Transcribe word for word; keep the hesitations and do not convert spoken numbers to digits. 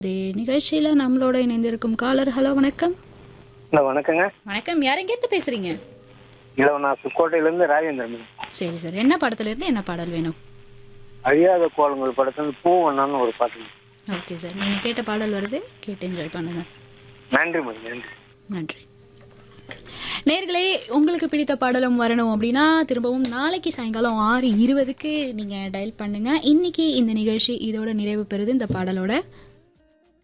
இதே நிகழ்ச்சியில நம்மளோட இணைந்திருக்கும் காலர். ஹலோ, வணக்கம். ஹலோ, வணக்கங்க. வணக்கம். யார் எங்கேருந்து பேசுறீங்க? இல்லை, நான் புதுக்கோட்டையில இருந்து ராஜேந்திரன். சரி சார், என்ன படத்துல இருந்து என்ன பாடல் வேணும்? அழியாத கோலங்கள் படத்துல பூ வண்ணான்னு ஒரு பாட்டு. ஓகே சார், நீங்க கேட்ட பாடல் வருது, கேட்டு என்ஜாய் பண்ணுங்க. நன்றி மேம், நன்றி. நன்றி. நேர்களே, உங்களுக்கு பிடித்த பாடலும் வரணும் அப்படின்னா திரும்பவும் நாளைக்கு சாயங்காலம் ஆறு இருபதுக்கு நீங்க டயல் பண்ணுங்க. இன்னைக்கு இந்த நிகழ்ச்சி இதோட நிறைவு பெறுது இந்த பாடலோட.